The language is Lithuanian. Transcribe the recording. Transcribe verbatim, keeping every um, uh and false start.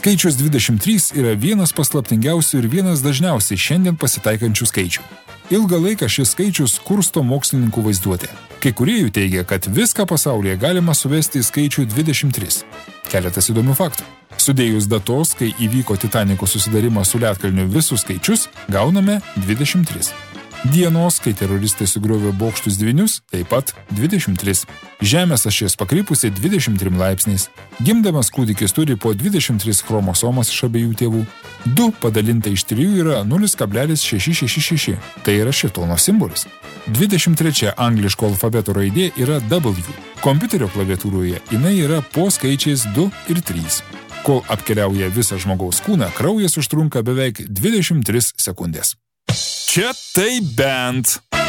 Skaičius dvidešimt trys yra vienas paslaptingiausių ir vienas dažniausiai šiandien pasitaikančių skaičių. Ilgą laiką šis skaičius kursto mokslininkų vaizduotę. Kai kurie jų teigia, kad viską pasaulyje galima suvesti į skaičių dvidešimt trys. Keletas įdomių faktų. Sudėjus datos, kai įvyko Titaniko susidarimas su ledkalniu visus skaičius, gauname dvidešimt tris. Dienos, kai teroristai sugriovė bokštus dvynius, taip pat dvidešimt trys. Žemės ašies pakrypusi dvidešimt trim laipsniais. Gimdamas kūdikis turi po dvidešimt tris chromosomas iš abiejų tėvų. du padalinta iš trijų yra nulis kablelis šeši šeši šeši. Tai yra šėtono simbolis. dvidešimt trečia angliško alfabeto raidė yra W. Kompiuterio klaviatūroje jinai yra po skaičiais du ir trys. Kol apkeliauja visą žmogaus kūną, kraujas užtrunka beveik dvidešimt tris sekundės. Čia tai bent.